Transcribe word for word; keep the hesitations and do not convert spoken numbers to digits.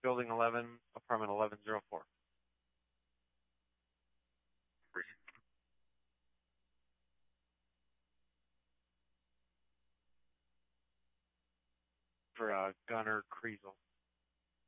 Building eleven, apartment eleven oh four. For uh, Gunnar Kriesel.